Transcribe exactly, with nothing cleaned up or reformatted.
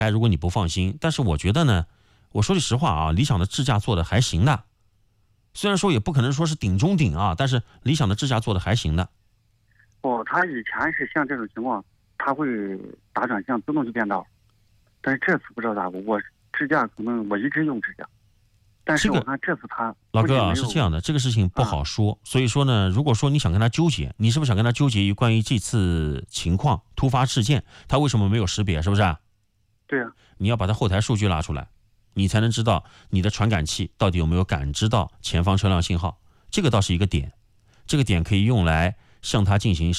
哎，如果你不放心，但是我觉得呢，我说句实话啊，理想的支架做的还行的，虽然说也不可能说是顶中顶啊，但是理想的支架做的还行的。 哦，他以前是像这种情况，他会打转向自动就变道，但是这次不知道咋过，我支架可能我一直用支架，但是我看这次他老哥啊，是这样的，这个事情不好说，啊、所以说呢，如果说你想跟他纠结，你是不是想跟他纠结于关于这次情况突发事件，他为什么没有识别，是不是？ 对啊， 你要把他后台数据拉出来，你才能知道你的传感器到底有没有感知到前方车辆信号，这个倒是一个点，这个点可以用来向他进行